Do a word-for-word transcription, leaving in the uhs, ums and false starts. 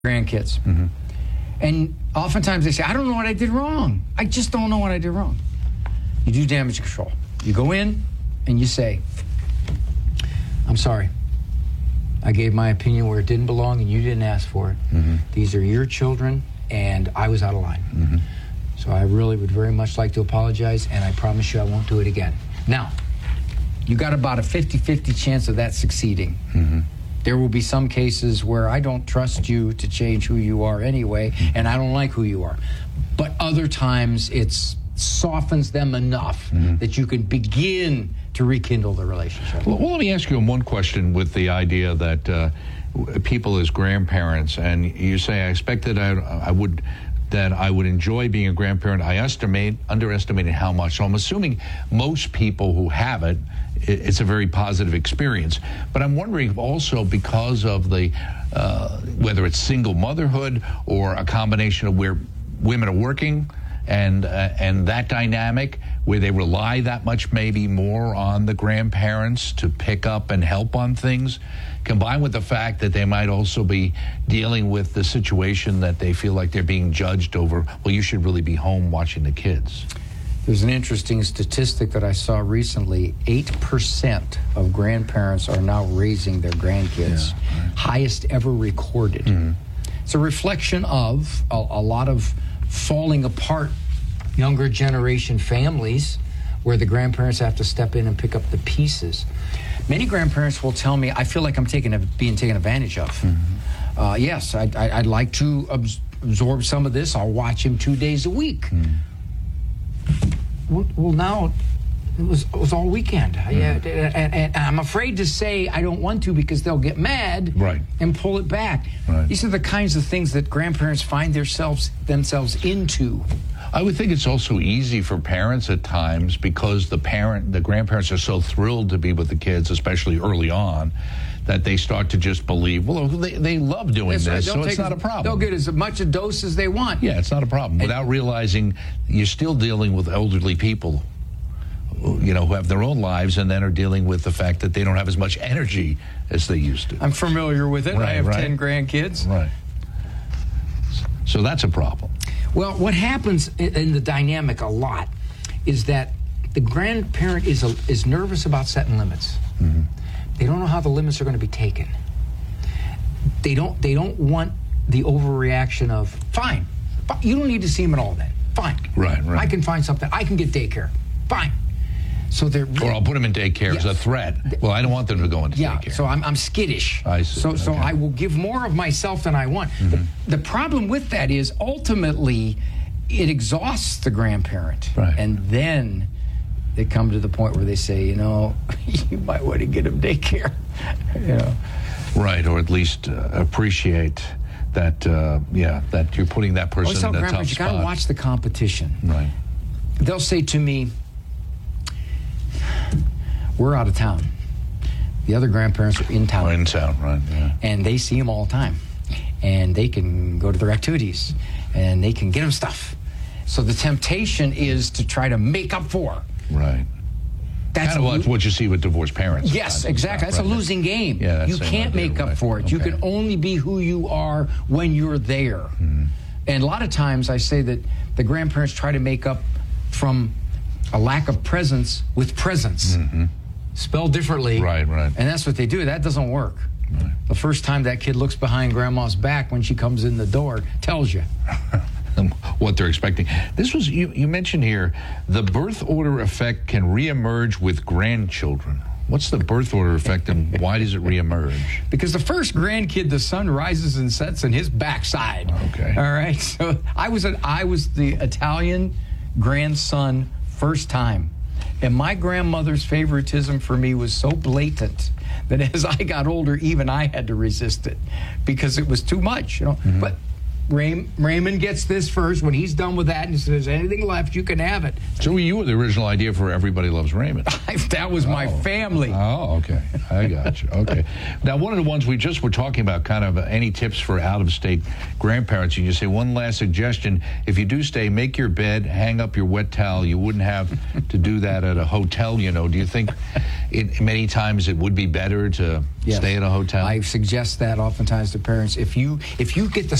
grandkids. Mm-hmm. And oftentimes they say, I don't know what I did wrong. I just don't know what I did wrong. You do damage control. You go in and you say, I'm sorry. I gave my opinion where it didn't belong and you didn't ask for it. Mm-hmm. These are your children and I was out of line. Mm-hmm. So I really would very much like to apologize, and I promise you I won't do it again. Now, you got about a fifty-fifty chance of that succeeding. Mm-hmm. There will be some cases where I don't trust you to change who you are anyway, and I don't like who you are. But other times it softens them enough mm-hmm. that you can begin to rekindle the relationship. Well, well, let me ask you one question with the idea that uh, people as grandparents, and you say, I expected I, I would... that I would enjoy being a grandparent. I estimate, underestimated how much. So I'm assuming most people who have it, it's a very positive experience. But I'm wondering if also because of the, uh, whether it's single motherhood or a combination of where women are working and uh, and that dynamic, where they rely that much maybe more on the grandparents to pick up and help on things, combined with the fact that they might also be dealing with the situation that they feel like they're being judged over, well, you should really be home watching the kids. There's an interesting statistic that I saw recently. eight percent of grandparents are now raising their grandkids. Yeah, right. Highest ever recorded. Mm-hmm. It's a reflection of a, a lot of falling apart younger generation families where the grandparents have to step in and pick up the pieces. Many grandparents will tell me, I feel like I'm taking a, being taken advantage of. Mm-hmm. Uh, yes, I'd, I'd like to absorb some of this. I'll watch him two days a week. Mm. Well, well, now it was, it was all weekend. Mm. I, and, and I'm afraid to say I don't want to because they'll get mad right. and pull it back. Right. These are the kinds of things that grandparents find themselves, themselves into. I would think it's also easy for parents at times because the parent, the grandparents are so thrilled to be with the kids, especially early on, that they start to just believe, well, they, they love doing That's this, right. so it's not as, a problem. They'll get as much a dose as they want. Yeah, it's not a problem. And without realizing you're still dealing with elderly people, you know, who have their own lives and then are dealing with the fact that they don't have as much energy as they used to. I'm familiar with it. Right, I have right. ten grandkids. Right. So that's a problem. Well, what happens in the dynamic a lot is that the grandparent is a, is nervous about setting limits. Mm-hmm. They don't know how the limits are going to be taken. They don't they don't want the overreaction of, fine, you don't need to see him at all then. Fine. Right, right. I can find something. I can get daycare. Fine. So they're Or I'll put them in daycare yes. as a threat. Well, I don't want them to go into yeah, daycare. so I'm, I'm skittish. I see. So, okay. so I will give more of myself than I want. Mm-hmm. The, the problem with that is ultimately it exhausts the grandparent. Right. And then they come to the point where they say, you know, you might want to get him daycare. you know. Right, or at least uh, appreciate that, uh, yeah, that you're putting that person in a tough you spot. You got to watch the competition. Right. They'll say to me, we're out of town. The other grandparents are in town. We're in town, right, yeah. And they see them all the time. And they can go to their activities. And they can get them stuff. So the temptation is to try to make up for. Right. That's kind of what, what you see with divorced parents. Yes, exactly. That's right. a losing game. Yeah, you can't idea, make up right. for it. Okay. You can only be who you are when you're there. Mm-hmm. And a lot of times I say that the grandparents try to make up from a lack of presence with presence. Mm-hmm. Spelled differently. Right, right. And that's what they do. That doesn't work. Right. The first time that kid looks behind grandma's back when she comes in the door tells you. What they're expecting. This was, you, you mentioned here, the birth order effect can reemerge with grandchildren. What's the birth order effect and why does it reemerge? Because the first grandkid, the sun rises and sets in his backside. Okay. All right. So I was an, I was the Italian grandson first time. And my grandmother's favoritism for me was so blatant that as I got older, even I had to resist it because it was too much, you know. Mm-hmm. But Ray, Raymond gets this first. When he's done with that and says anything left, you can have it. So you were the original idea for Everybody Loves Raymond. That was my Oh. family. Oh, okay. I got you. Okay. Now, one of the ones we just were talking about, kind of uh, any tips for out-of-state grandparents, and you say one last suggestion. If you do stay, make your bed, hang up your wet towel. You wouldn't have to do that at a hotel, you know. Do you think it, many times it would be better to Yes. stay at a hotel? I suggest that oftentimes to parents. If you if you get the